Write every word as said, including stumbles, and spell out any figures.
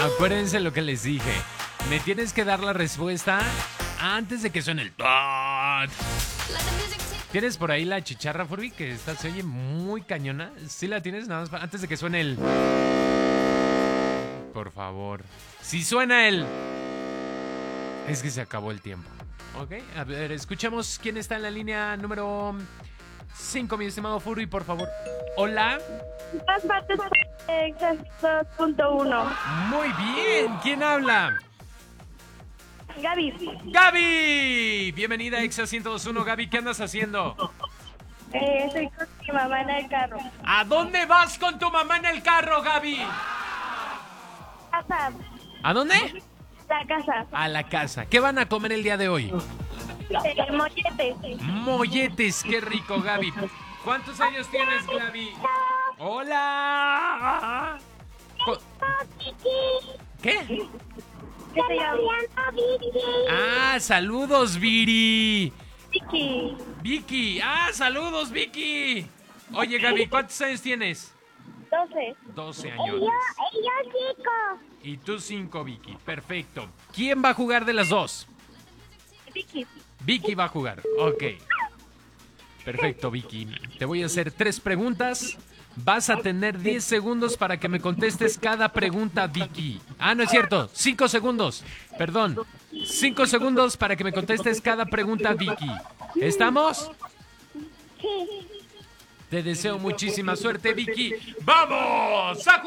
Acuérdense lo que les dije. Me tienes que dar la respuesta antes de que suene el tot. ¿Tienes por ahí la chicharra, Furby? Que está, se oye muy cañona. ¿Sí la tienes? Nada más para- antes de que suene el... Por favor. Si suena el... Es que se acabó el tiempo. Ok, a ver, escuchemos quién está en la línea número cinco, mi estimado Furby, por favor. Hola. Más partes de dos punto uno. Muy bien. ¿Quién habla? Gaby, ¡Gaby! Bienvenida a Exa ciento dos punto uno. Gaby, ¿qué andas haciendo? eh, estoy con mi mamá en el carro. ¿A dónde vas con tu mamá en el carro, Gaby? Casa, ¿A dónde? la casa. A la casa. ¿Qué van a comer el día de hoy? Eh, mollete. Molletes, qué rico, Gaby. ¿Cuántos años tienes, Gaby? ¡Hola! Co- ¿Qué? ¿Qué se llama? Ah, saludos, Viri. Vicky. Vicky. Ah, saludos, Vicky. Oye, Gaby, ¿cuántos años tienes? doce. doce años. Ella chico. Y tú cinco, Vicky. Perfecto. ¿Quién va a jugar de las dos? Vicky. Vicky va a jugar. Ok. Perfecto, Vicky. Te voy a hacer tres preguntas. Vas a tener diez segundos para que me contestes cada pregunta, Vicky. Ah, no es cierto. cinco segundos. Perdón. cinco segundos para que me contestes cada pregunta, Vicky. ¿Estamos? Sí. Te deseo muchísima suerte, Vicky. ¡Vamos! ¡A